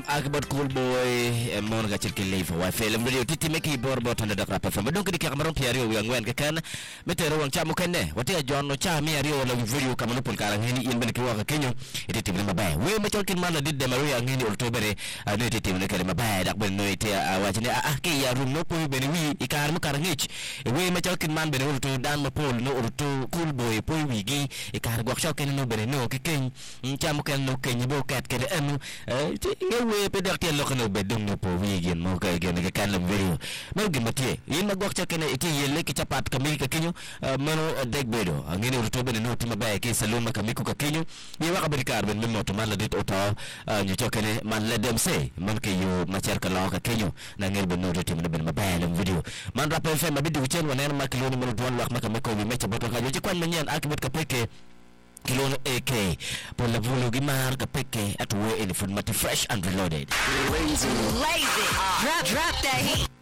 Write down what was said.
Akibat cool boy mon ga cirke leif wa film video titi meki borbo tanda dak rap fam donc di ka maron piario yang wen ka kan metero wang chamu kenne wati jon no cha mi ario la video kam no pul kara ngini yen ben ki wa ka kenyo iti tim ma bay we ma tolkin mala didde maria ngini october no iti tim ne kare ma bay dak ben no iti wa jini ke ya rum no po ben wi ikar mu kar ngich we ma tolkin man ben urto dan ma pol no urto cool boy po wi gi ikar gok shaw ken no ben no ke ken chamu ken no ken bo kat ke enu we pedar tiel lo khano bedung no po wi gen mo ka gen ka kan lam video mo gen matie yin ma gok cha ken iti yelle ki chapat kami ka kinyo mano deg bedo ngene urto ben no tima bay ke saluma kami ku ka kinyo ye wa ka berkar ben mo to man la dit auto ñu chokene man la dem se man ke yo ma cer ka lo ka kinyo na ngel ben no tima ben ma bay lam video man rap fm ma bidu chen wonen ma kilo mo don wax ma ka ko wi mecha boto ka yo ci kwan ma ñen ak bot ka peke Kilon AK por la volo gimar ka peke at we in front mati fresh and reloaded. Lazy. Drop that heat.